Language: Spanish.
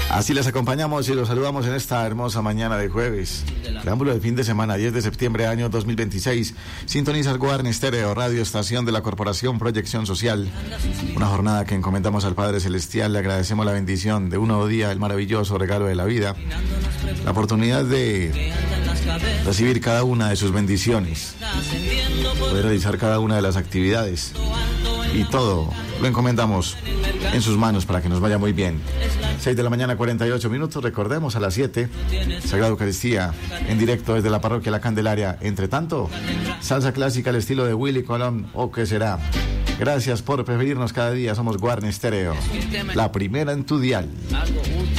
Así les acompañamos y los saludamos en esta hermosa mañana de jueves. Preámbulo de fin de semana, 10 de septiembre, año 2026. Sintonizas Guarne Estéreo, radio estación de la Corporación Proyección Social. Una jornada que encomendamos al Padre Celestial. Le agradecemos la bendición de un nuevo día, el maravilloso regalo de la vida. La oportunidad de recibir cada una de sus bendiciones. Poder realizar cada una de las actividades. Y todo lo encomendamos en sus manos para que nos vaya muy bien. 6 de la mañana, 48 minutos. Recordemos, a las 7, Sagrada Eucaristía en directo desde la parroquia La Candelaria. Entre tanto, salsa clásica al estilo de Willy Colón, ¿o qué será? Gracias por preferirnos cada día. Somos Guarne Estéreo, la primera en tu dial.